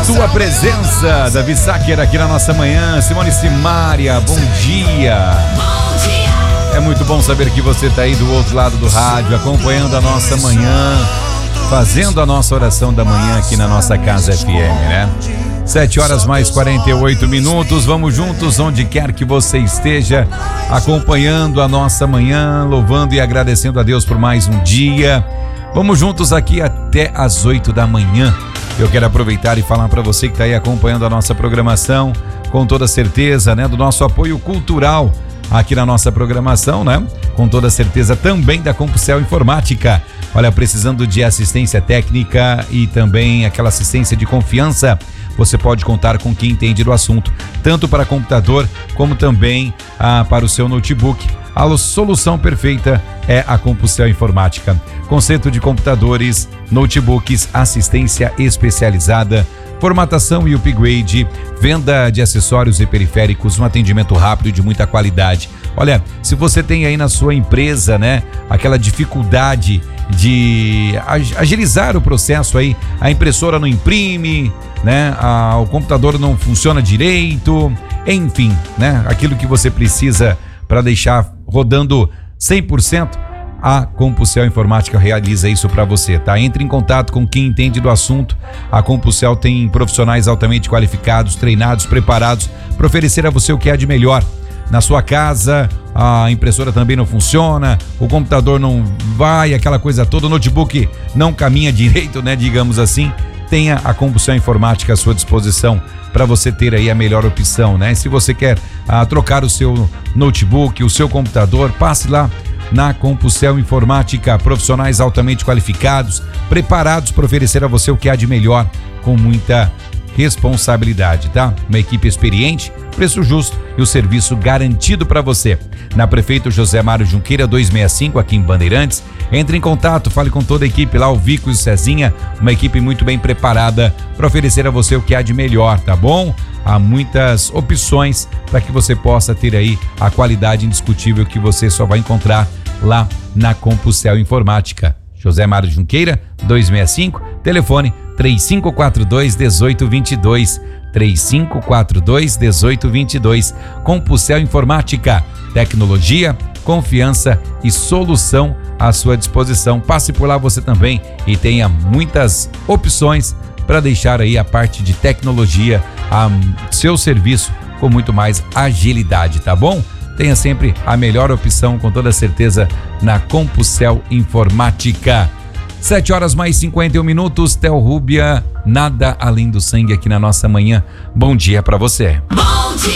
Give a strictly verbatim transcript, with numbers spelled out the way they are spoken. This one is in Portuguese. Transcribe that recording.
tua presença, Davi Sacker aqui na nossa manhã. Simone Simária, bom dia. Bom dia. É muito bom saber que você está aí do outro lado do rádio, acompanhando a nossa manhã, fazendo a nossa oração da manhã aqui na nossa Casa F M, né? Sete horas mais quarenta e oito minutos, vamos juntos onde quer que você esteja, acompanhando a nossa manhã, louvando e agradecendo a Deus por mais um dia. Vamos juntos aqui até as oito da manhã. Eu quero aproveitar e falar para você que está aí acompanhando a nossa programação, com toda certeza, né, do nosso apoio cultural aqui na nossa programação, né? Com toda certeza também da Compusel Informática. Olha, precisando de assistência técnica e também aquela assistência de confiança, você pode contar com quem entende do assunto, tanto para computador como também ah, para o seu notebook. A solução perfeita é a Compusel Informática. Conserto de computadores, notebooks, assistência especializada, formatação e upgrade, venda de acessórios e periféricos, um atendimento rápido e de muita qualidade. Olha, se você tem aí na sua empresa, né, aquela dificuldade de agilizar o processo aí, a impressora não imprime, né, a, o computador não funciona direito, enfim, né, aquilo que você precisa para deixar rodando cem por cento, a Compusel Informática realiza isso para você, tá? Entre em contato com quem entende do assunto. A Compusel tem profissionais altamente qualificados, treinados, preparados para oferecer a você o que há de melhor. Na sua casa, a impressora também não funciona, o computador não vai, aquela coisa toda, o notebook não caminha direito, né? Digamos assim. Tenha a Compusel Informática à sua disposição para você ter aí a melhor opção, né? Se você quer ah, trocar o seu notebook, o seu computador, passe lá na Compusel Informática, profissionais altamente qualificados, preparados para oferecer a você o que há de melhor, com muita responsabilidade, tá? Uma equipe experiente, preço justo e o serviço garantido para você. Na Prefeito José Mário Junqueira duzentos e sessenta e cinco, aqui em Bandeirantes. Entre em contato, fale com toda a equipe lá, o Vico e o Cezinha, uma equipe muito bem preparada para oferecer a você o que há de melhor, tá bom? Há muitas opções para que você possa ter aí a qualidade indiscutível que você só vai encontrar lá na Compusel Informática. José Mário Junqueira, duzentos e sessenta e cinco, telefone três cinco quatro dois, um oito dois dois, três cinco quatro dois, um oito dois dois. Compusel Informática, tecnologia, confiança e solução à sua disposição. Passe por lá você também e tenha muitas opções para deixar aí a parte de tecnologia a seu serviço com muito mais agilidade, tá bom? Tenha sempre a melhor opção, com toda certeza, na Compusel Informática. Sete horas mais cinquenta e um minutos, Theo Rúbia, nada além do sangue aqui na nossa manhã. Bom dia para você. Bom dia.